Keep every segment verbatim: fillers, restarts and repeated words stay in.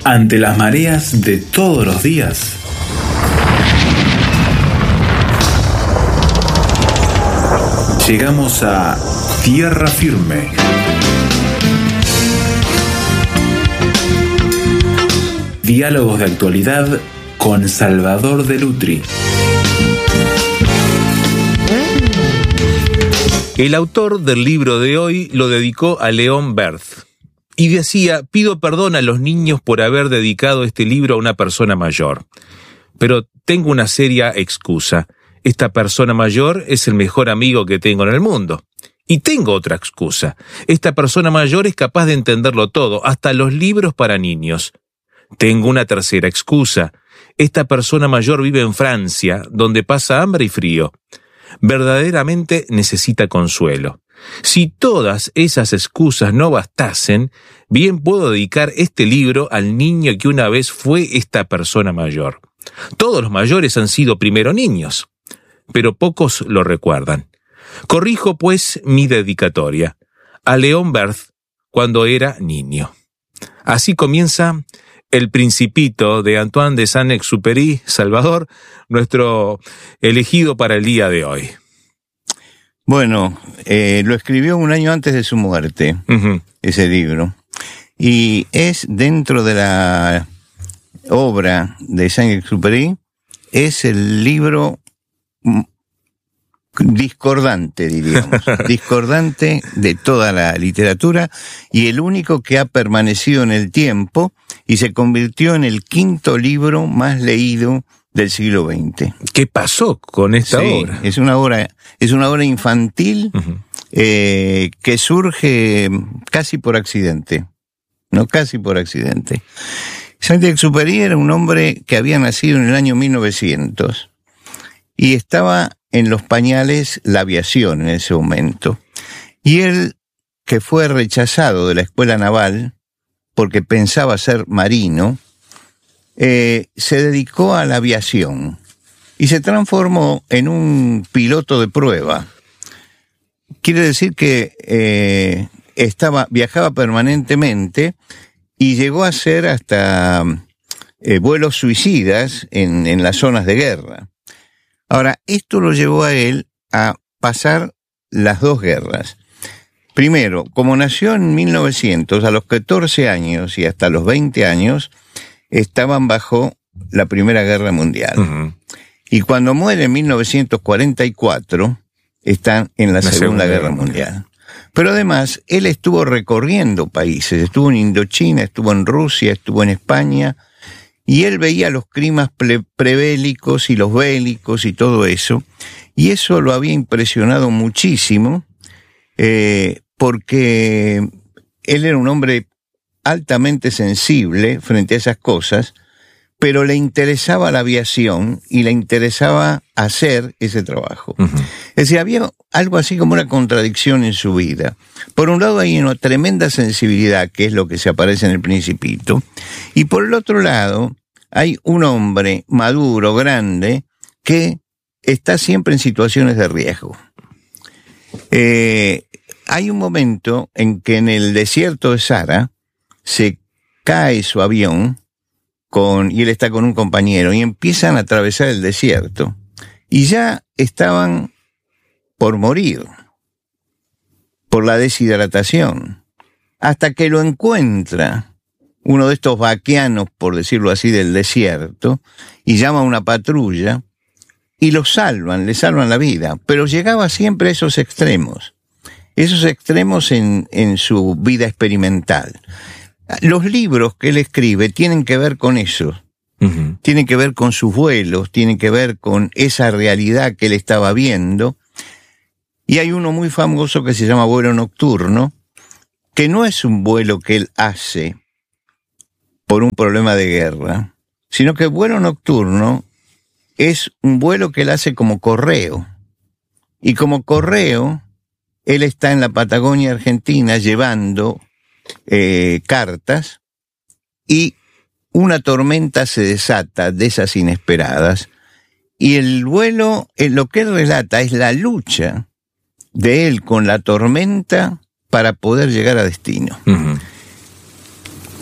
Ante las mareas de todos los días, llegamos a tierra firme. Diálogos de actualidad con Salvador de Lutri. El autor del libro de hoy lo dedicó a Leon Berth y decía: pido perdón a los niños por haber dedicado este libro a una persona mayor, pero tengo una seria excusa. Esta persona mayor es el mejor amigo que tengo en el mundo. Y tengo otra excusa. Esta persona mayor es capaz de entenderlo todo, hasta los libros para niños. Tengo una tercera excusa. Esta persona mayor vive en Francia, donde pasa hambre y frío. Verdaderamente necesita consuelo. Si todas esas excusas no bastasen, bien puedo dedicar este libro al niño que una vez fue esta persona mayor. Todos los mayores han sido primero niños, pero pocos lo recuerdan. Corrijo, pues, mi dedicatoria a Leon Berth cuando era niño. Así comienza El Principito de Antoine de Saint-Exupéry, Salvador, nuestro elegido para el día de hoy. Bueno, eh, lo escribió un año antes de su muerte, uh-huh. ese libro, y es dentro de la obra de Saint-Exupéry, es el libro discordante, diríamos, discordante de toda la literatura y el único que ha permanecido en el tiempo y se convirtió en el quinto libro más leído del siglo veinte. ¿Qué pasó con esta sí, obra? Es una obra, es una obra infantil uh-huh. eh, que surge casi por accidente, no casi por accidente. Saint-Exupéry era un hombre que había nacido en el año mil novecientos y estaba en los pañales la aviación en ese momento. Y él, que fue rechazado de la escuela naval porque pensaba ser marino, eh, se dedicó a la aviación y se transformó en un piloto de prueba. Quiere decir que eh, estaba, viajaba permanentemente y llegó a hacer hasta eh, vuelos suicidas en, en las zonas de guerra. Ahora, esto lo llevó a él a pasar las dos guerras. Primero, como nació en mil novecientos, a los catorce años y hasta los veinte años, estaban bajo la Primera Guerra Mundial. Uh-huh. Y cuando muere en mil novecientos cuarenta y cuatro, están en la, la Segunda, Segunda Guerra Mundial. Mundial. Pero además, él estuvo recorriendo países, estuvo en Indochina, estuvo en Rusia, estuvo en España, y él veía los climas pre- prebélicos y los bélicos y todo eso, y eso lo había impresionado muchísimo, eh, porque él era un hombre altamente sensible frente a esas cosas, pero le interesaba la aviación y le interesaba hacer ese trabajo. Uh-huh. Es decir, había algo así como una contradicción en su vida. Por un lado hay una tremenda sensibilidad, que es lo que se aparece en El Principito, y por el otro lado hay un hombre maduro, grande, que está siempre en situaciones de riesgo. Eh, hay un momento en que en el desierto de Sahara se cae su avión con, y él está con un compañero y empiezan a atravesar el desierto y ya estaban por morir por la deshidratación hasta que lo encuentra uno de estos vaqueanos, por decirlo así, del desierto, y llama a una patrulla y lo salvan, le salvan la vida, pero llegaba siempre a esos extremos, esos extremos en, en su vida experimental. Los libros que él escribe tienen que ver con eso, uh-huh. tienen que ver con sus vuelos, tienen que ver con esa realidad que él estaba viendo, y hay uno muy famoso que se llama Vuelo Nocturno, que no es un vuelo que él hace por un problema de guerra, sino que Vuelo Nocturno es un vuelo que él hace como correo, y como correo él está en la Patagonia Argentina llevando Eh, cartas y una tormenta se desata de esas inesperadas y el vuelo, eh, lo que él relata es la lucha de él con la tormenta para poder llegar a destino. Uh-huh.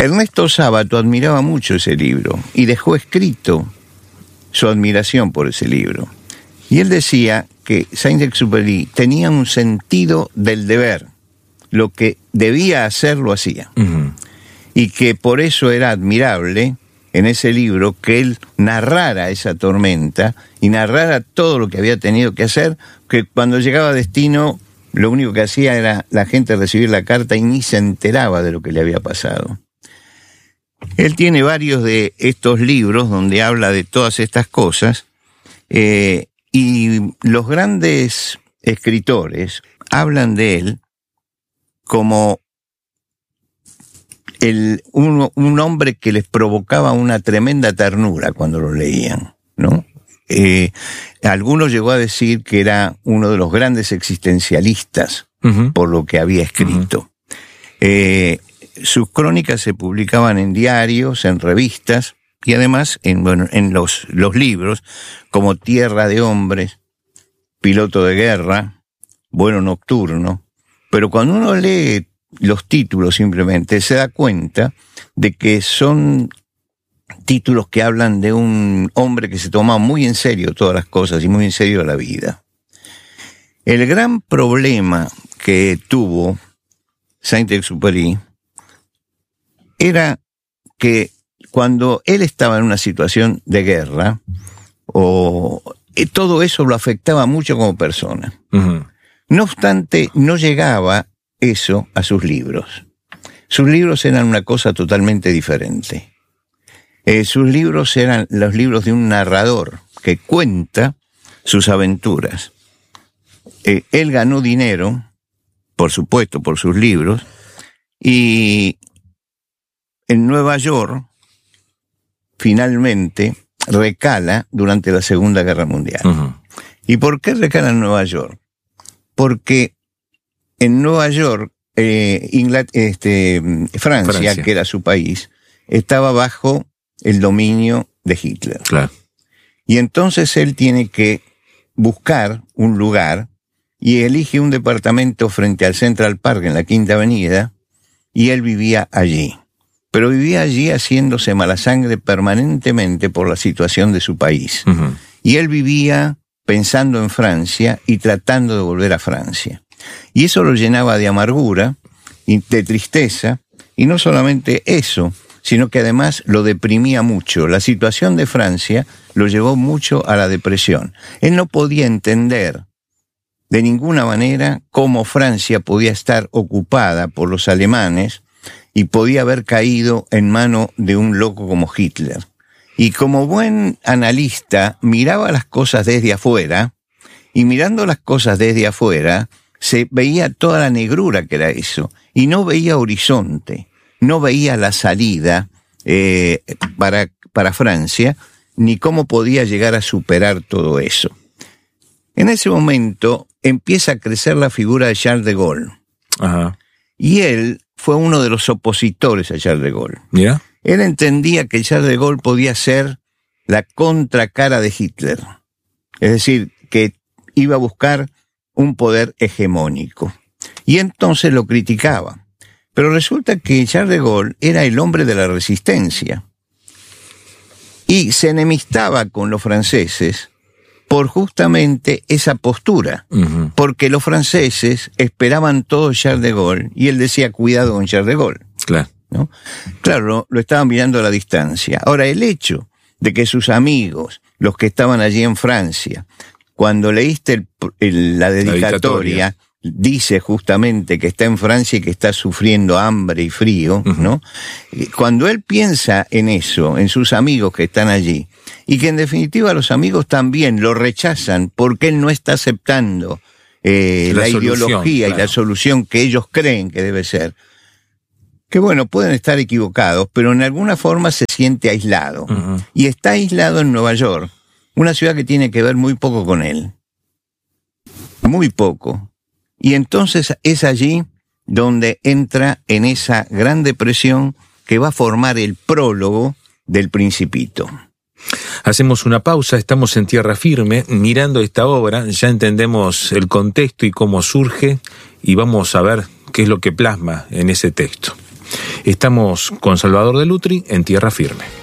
Ernesto Sábato admiraba mucho ese libro y dejó escrito su admiración por ese libro. Y él decía que Saint-Exupéry tenía un sentido del deber. Lo que debía hacer, lo hacía. Uh-huh. Y que por eso era admirable en ese libro que él narrara esa tormenta y narrara todo lo que había tenido que hacer, que cuando llegaba a destino lo único que hacía era la gente recibir la carta y ni se enteraba de lo que le había pasado. Él tiene varios de estos libros donde habla de todas estas cosas, eh, y los grandes escritores hablan de él como el, un, un hombre que les provocaba una tremenda ternura cuando lo leían, ¿no? Eh, algunos llegó a decir que era uno de los grandes existencialistas, uh-huh, por lo que había escrito. Uh-huh. Eh, sus crónicas se publicaban en diarios, en revistas y además en, bueno, en los, los libros como Tierra de Hombres, Piloto de Guerra, Vuelo Nocturno. Pero cuando uno lee los títulos simplemente se da cuenta de que son títulos que hablan de un hombre que se toma muy en serio todas las cosas y muy en serio la vida. El gran problema que tuvo Saint-Exupéry era que cuando él estaba en una situación de guerra, o, todo eso lo afectaba mucho como persona. Uh-huh. No obstante, no llegaba eso a sus libros. Sus libros eran una cosa totalmente diferente. Eh, sus libros eran los libros de un narrador que cuenta sus aventuras. Eh, él ganó dinero, por supuesto, por sus libros, y en Nueva York, finalmente, recala durante la Segunda Guerra Mundial. Uh-huh. ¿Y por qué recala en Nueva York? Porque en Nueva York, eh, Inglaterra, este, Francia, Francia, que era su país, estaba bajo el dominio de Hitler. Claro. Y entonces él tiene que buscar un lugar y elige un departamento frente al Central Park en la Quinta Avenida, y él vivía allí. Pero vivía allí haciéndose mala sangre permanentemente por la situación de su país. Uh-huh. Y él vivía pensando en Francia y tratando de volver a Francia. Y eso lo llenaba de amargura y de tristeza, y no solamente eso, sino que además lo deprimía mucho. La situación de Francia lo llevó mucho a la depresión. Él no podía entender de ninguna manera cómo Francia podía estar ocupada por los alemanes y podía haber caído en mano de un loco como Hitler. Y como buen analista, miraba las cosas desde afuera, y mirando las cosas desde afuera, se veía toda la negrura que era eso, y no veía horizonte, no veía la salida eh, para, para Francia, ni cómo podía llegar a superar todo eso. En ese momento empieza a crecer la figura de Charles de Gaulle. Ajá. Y él fue uno de los opositores a Charles de Gaulle. ¿Yeah? Él entendía que Charles de Gaulle podía ser la contracara de Hitler. Es decir, que iba a buscar un poder hegemónico. Y entonces lo criticaba. Pero resulta que Charles de Gaulle era el hombre de la resistencia. Y se enemistaba con los franceses por justamente esa postura. Uh-huh. Porque los franceses esperaban todo Charles de Gaulle y él decía, cuidado con Charles de Gaulle. Claro. ¿No? Claro, lo, lo estaban mirando a la distancia. Ahora, el hecho de que sus amigos, los que estaban allí en Francia, cuando leíste el, el, la, dedicatoria, la dedicatoria, dice justamente que está en Francia y que está sufriendo hambre y frío, uh-huh. ¿no? Cuando él piensa en eso, en sus amigos que están allí, y que en definitiva los amigos también lo rechazan porque él no está aceptando eh, la, la ideología, claro, y la solución que ellos creen que debe ser, que bueno, pueden estar equivocados, pero en alguna forma se siente aislado. Uh-huh. Y está aislado en Nueva York, una ciudad que tiene que ver muy poco con él. Muy poco. Y entonces es allí donde entra en esa gran depresión que va a formar el prólogo del Principito. Hacemos una pausa, estamos en Tierra Firme, mirando esta obra, ya entendemos el contexto y cómo surge, y vamos a ver qué es lo que plasma en ese texto. Estamos con Salvador de Lutri en Tierra Firme.